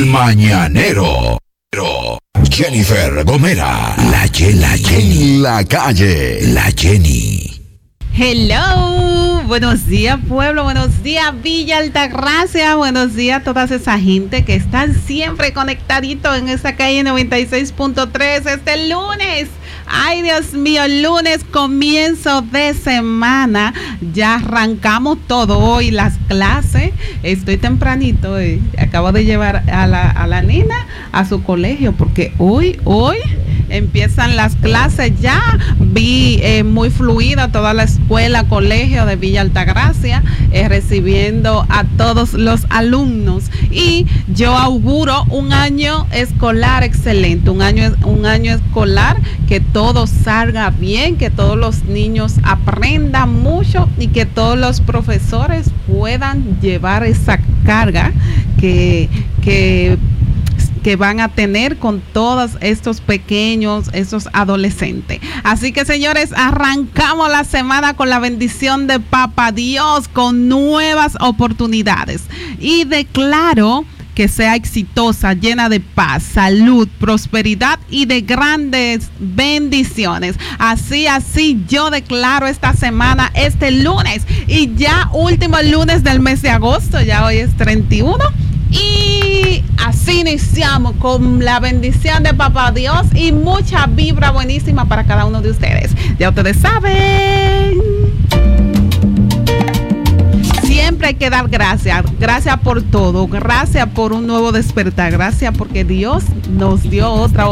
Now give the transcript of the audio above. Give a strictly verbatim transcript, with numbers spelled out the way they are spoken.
Mañanero. Jennifer Gomera. La Jenny. En la calle. La Jenny. Hello, buenos días pueblo, buenos días Villa Altagracia, buenos días a toda esa gente que están siempre conectaditos en esta calle noventa y seis punto tres este lunes. Ay, Dios mío, lunes, comienzo de semana. Ya arrancamos todo hoy, las clases. Estoy tempranito, eh. acabo de llevar a la, a la nena a su colegio porque hoy, hoy empiezan las clases ya. Vi eh, muy fluida toda la escuela, colegio de Villa Altagracia, eh, recibiendo a todos los alumnos. Y yo auguro un año escolar excelente, un año, un año escolar que todo salga bien, que todos los niños aprendan mucho y que todos los profesores puedan llevar esa carga que, que que van a tener con todos estos pequeños, estos adolescentes. Así que, señores, arrancamos la semana con la bendición de Papá Dios, con nuevas oportunidades. Y declaro que sea exitosa, llena de paz, salud, prosperidad y de grandes bendiciones. Así, así yo declaro esta semana, este lunes, y ya último lunes del mes de agosto, ya hoy es treinta y uno. Y así iniciamos con la bendición de Papá Dios y mucha vibra buenísima para cada uno de ustedes. Ya ustedes saben. Siempre hay que dar gracias. Gracias por todo. Gracias por un nuevo despertar. Gracias porque Dios nos dio otra